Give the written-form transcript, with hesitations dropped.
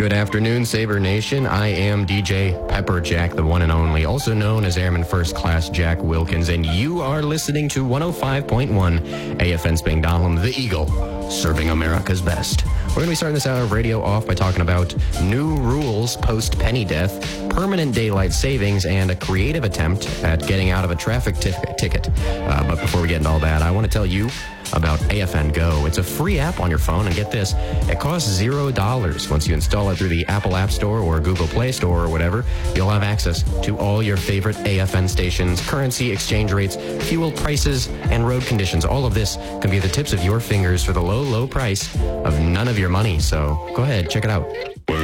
Good afternoon, Saber Nation. I am DJ Pepper Jack, the one and only, also known as Airman First Class Jack Wilkins, and you are listening to 105.1 AFN Spangdahlem, the Eagle, serving America's best. We're going to be starting this hour of radio off by talking about new rules post-penny death, permanent daylight savings, and a creative attempt at getting out of a traffic ticket. But before we get into all that, I want to tell you about AFN Go. It's a free app on your phone, and get this, it costs $0. Once you install it through the Apple App Store or Google Play Store or whatever, you'll have access to all your favorite AFN stations, currency exchange rates, fuel prices, and road conditions. All of this can be at the tips of your fingers for the low, low price of none of your money. So go ahead, check it out.